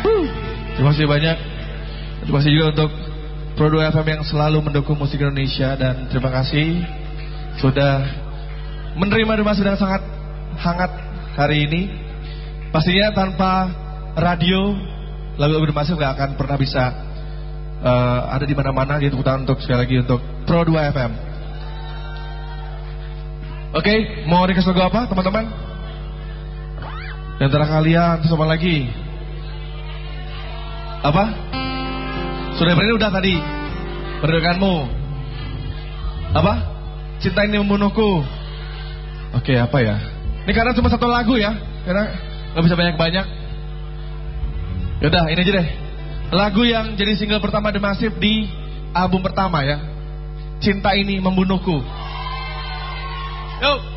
Terima kasih banyak. Terima kasih juga untuk Pro 2 FM yang selalu mendukung musik Indonesia. Dan terima kasih sudah menerima Demasif dengan sangat hangat hari ini. Pastinya tanpa radio, lagu-lagu Demasif gak akan pernah bisa ada di mana-mana. Gitu, untuk sekali lagi untuk Pro 2 FM. Oke, mau request lagu apa teman-teman? Di antara kalian sama lagi? Apa? Sudah berani udah tadi Berdekatmu. Apa? Cinta Ini Membunuhku. Oke, apa ya? Ini karena cuma satu lagu ya, karena gak bisa banyak-banyak. Yaudah, ini aja deh. Lagu yang jadi single pertama Demasif di album pertama ya, Cinta Ini Membunuhku. Yo.